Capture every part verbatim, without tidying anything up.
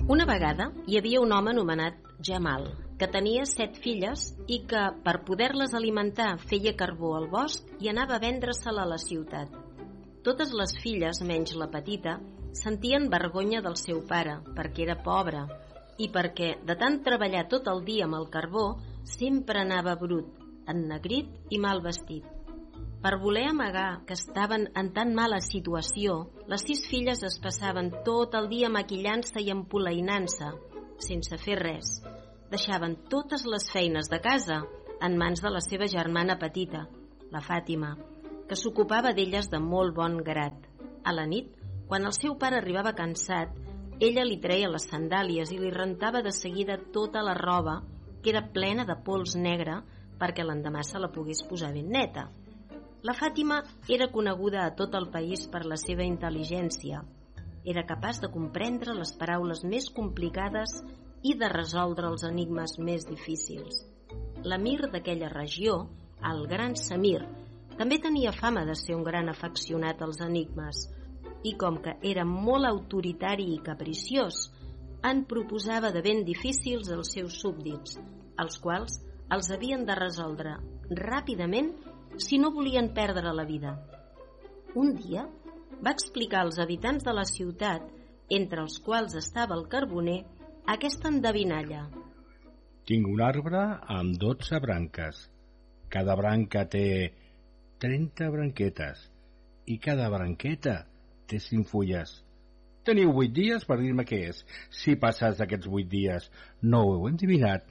Una vegada hi havia un home anomenat Jamal, que tenia set filles i que, per poder-les alimentar, feia carbó al bosc i anava a vendre-se'l a la ciutat. Totes les filles, menys la petita, sentien vergonya del seu pare, perquè era pobre, i perquè, de tant treballar tot el dia amb el carbó, sempre anava brut, ennegrit i mal vestit. Per voler amagar que estaven en tan mala situació, les sis filles es passaven tot el dia maquillant-se i empolainant-se, sense fer res. Deixaven totes les feines de casa en mans de la seva germana petita, la Fàtima, que s'ocupava d'elles de molt bon grat. A la nit, quan el seu pare arribava cansat, ella li treia les sandàlies i li rentava de seguida tota la roba, que era plena de pols negre, perquè l'endemà se la pogués posar ben neta. La Fàtima era coneguda a tot el país per la seva intel·ligència. Era capaç de comprendre les paraules més complicades i de resoldre els enigmes més difícils. L'emir d'aquella regió, el gran Samir, també tenia fama de ser un gran afeccionat als enigmes i, com que era molt autoritari i capriciós, en proposava de ben difícils als seus súbdits, els quals els havien de resoldre ràpidament si no volien perdre la vida. Un dia va explicar als habitants de la ciutat, entre els quals estava el carboner, aquesta endevinalla. Tinc un arbre amb dotze branques. Cada branca té trenta branquetes i cada branqueta té cinc fulles. Teniu vuit dies per dir-me què és. Si passats aquests vuit dies no ho heu endevinat,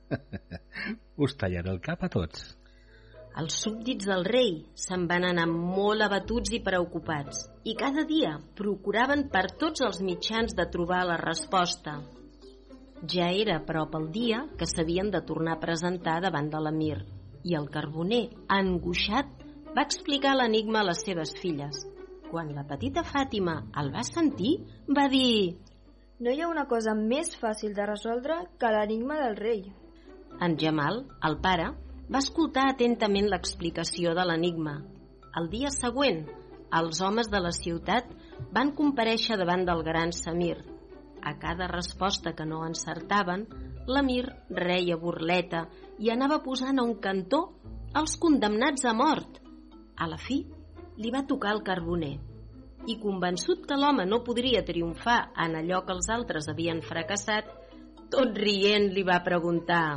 us tallaré el cap a tots. Els súbdits del rei se'n van anar molt abatuts i preocupats i cada dia procuraven per tots els mitjans de trobar la resposta. Ja era a prop el dia que s'havien de tornar a presentar davant de l'emir i el carboner, angoixat, va explicar l'enigma a les seves filles. Quan la petita Fàtima el va sentir, va dir: No hi ha una cosa més fàcil de resoldre que l'enigma del rei. En Jamal, el pare, va escoltar atentament l'explicació de l'enigma. El dia següent, els homes de la ciutat van comparèixer davant del gran Samir. A cada resposta que no encertaven, l'emir reia burleta i anava posant a un cantó els condemnats a mort. A la fi, li va tocar el carboner. I convençut que l'home no podria triomfar en allò que els altres havien fracassat, tot rient li va preguntar: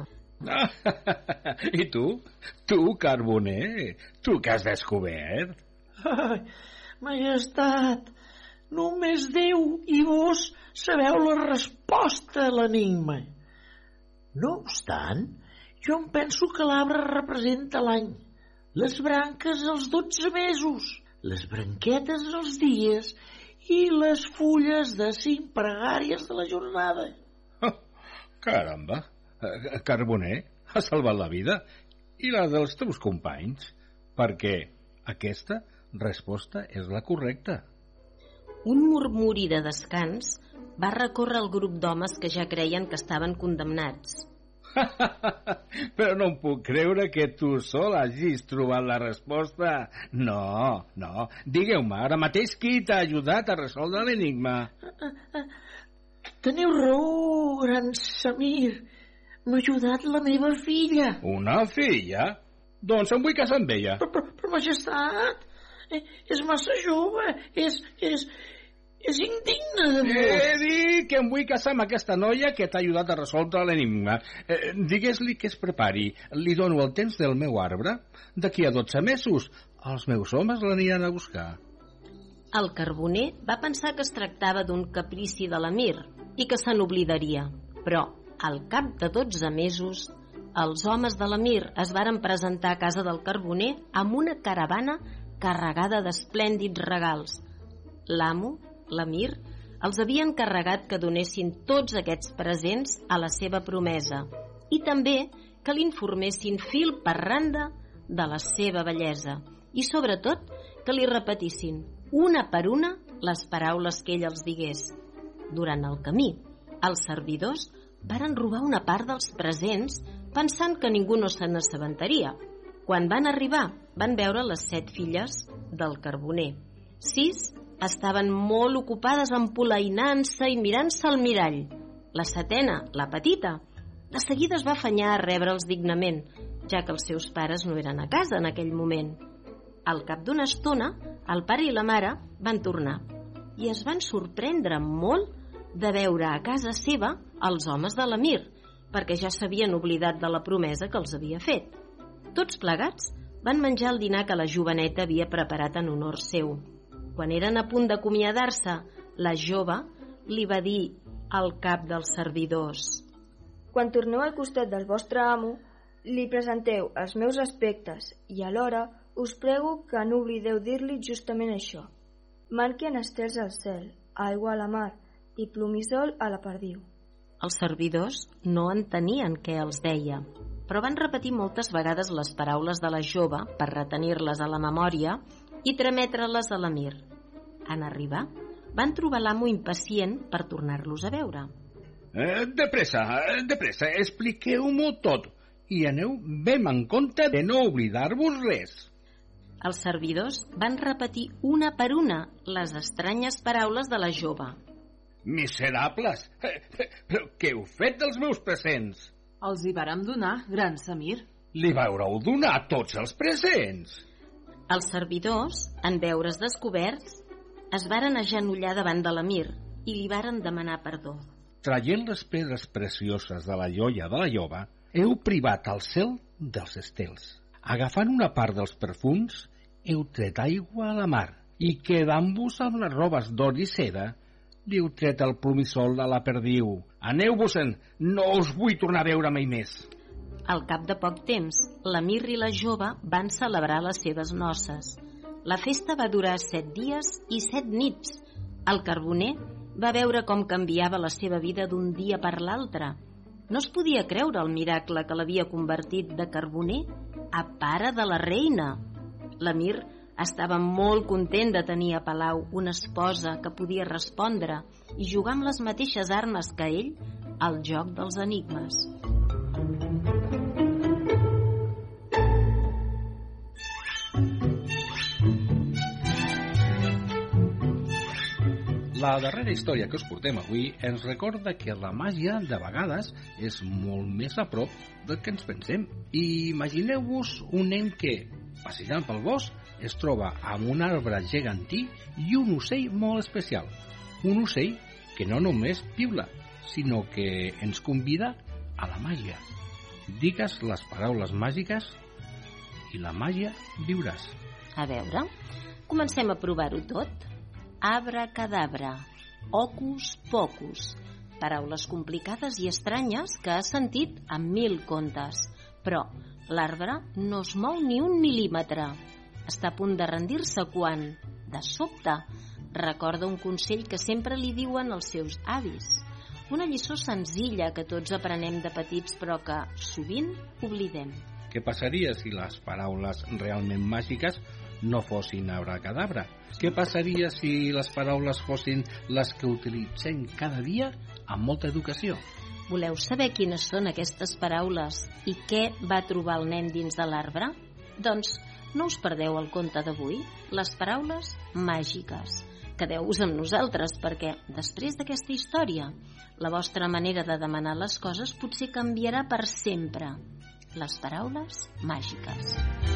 I tu? Tu, carboner? Tu què has descobert? Ai, majestat, només Déu i vos sabeu la resposta a l'enigma. No obstant, jo em penso que l'arbre representa l'any, les branques els dotze mesos, les branquetes els dies i les fulles de cinc pregàries de la jornada. Oh, caramba! Carboner, has salvat la vida i la dels teus companys, perquè aquesta resposta és la correcta. Un murmuri de descans va recórrer el grup d'homes que ja creien que estaven condemnats. Però no em puc creure que tu sol hagis trobat la resposta. No, no. Digueu-me ara mateix qui t'ha ajudat a resoldre l'enigma. Teniu raó, gran Samir. M'ha ajudat la meva filla. Una filla? Doncs em vull casar amb ella. Però, però, però majestat, és massa jove, és, és, és indigne de vos. He dit que em vull casar amb aquesta noia que t'ha ajudat a resoldre l'enigma. Eh, Digues-li que es prepari. Li dono el temps del meu arbre. D'aquí a dotze mesos, els meus homes l'aniran a buscar. El carboner va pensar que es tractava d'un caprici de l'emir i que se n'oblidaria, però al cap de dotze mesos, els homes de l'emir es varen presentar a casa del carboner amb una caravana carregada d'esplèndids regals. L'amo, l'emir, els havia encarregat que donessin tots aquests presents a la seva promesa i també que l'informessin fil per randa de la seva bellesa i, sobretot, que li repetissin una per una les paraules que ell els digués. Durant el camí, els servidors varen robar una part dels presents pensant que ningú no se n'assabentaria. Quan van arribar, van veure les set filles del carboner. Sis estaven molt ocupades empolainant-se i mirant-se al mirall. La setena, la petita, de seguida es va afanyar a rebre'ls dignament, ja que els seus pares no eren a casa en aquell moment. Al cap d'una estona, el pare i la mare van tornar i es van sorprendre molt de veure a casa seva els homes de l'emir, perquè ja s'havien oblidat de la promesa que els havia fet. Tots plegats van menjar el dinar que la joveneta havia preparat en honor seu. Quan eren a punt d'acomiadar-se, la jove li va dir al cap dels servidors: Quan torneu al costat del vostre amo, li presenteu els meus aspectes i alhora us prego que no oblideu dir-li justament això. Manquen estels al cel, aigua a la mar i plomissol a la perdiu. Els servidors no entenien què els deia, però van repetir moltes vegades les paraules de la jove per retenir-les a la memòria i trametre-les a l'emir. En arribar, van trobar l'amo impacient per tornar-los a veure. Eh, de pressa, de pressa, expliqueu-m'ho tot i aneu ben en compte de no oblidar-vos res. Els servidors van repetir una per una les estranyes paraules de la jove. Miserables! Però què heu fet dels meus presents? Els hi vàrem donar, gran Samir. Li vaureu donar tots els presents? Els servidors, en veure's descoberts, es varen agenollar davant de l'emir i li varen demanar perdó. Traient les pedres precioses de la joia de la jove, heu privat el cel dels estels. Agafant una part dels perfums, heu tret aigua a la mar i, quedant-vos amb les robes d'or i seda, li heu tret el plomissol a la perdiu. Aneu-vos-en, no us vull tornar a veure mai més. Al cap de poc temps, l'emir i la jove van celebrar les seves noces. La festa va durar set dies i set nits. El carboner va veure com canviava la seva vida d'un dia per l'altre. No es podia creure el miracle que l'havia convertit de carboner a pare de la reina. L'emir estava molt content de tenir a palau una esposa que podia respondre i jugar amb les mateixes armes que ell al joc dels enigmes. La darrera història que us portem avui ens recorda que la màgia de vegades és molt més a prop del que ens pensem. I imagineu-vos un nen que, passejant pel bosc, es troba amb un arbre gegantí i un ocell molt especial. Un ocell que no només piula, sinó que ens convida a la màgia. Digues les paraules màgiques i la màgia viuràs. A veure, comencem a provar-ho tot. Abracadabra, hocus pocus, paraules complicades i estranyes que has sentit en mil contes. Però l'arbre no es mou ni un mil·límetre. Està a punt de rendir-se quan, de sobte, recorda un consell que sempre li diuen els seus avis. Una lliçó senzilla que tots aprenem de petits però que sovint oblidem. Què passaria si les paraules realment màgiques no fossin abracadabra? Què passaria si les paraules fossin les que utilitzem cada dia amb molta educació? Voleu saber quines són aquestes paraules i què va trobar el nen dins de l'arbre? Doncs no us perdeu el conte d'avui, les paraules màgiques. Quedeu-vos amb nosaltres perquè, després d'aquesta història, la vostra manera de demanar les coses potser canviarà per sempre. Les paraules màgiques.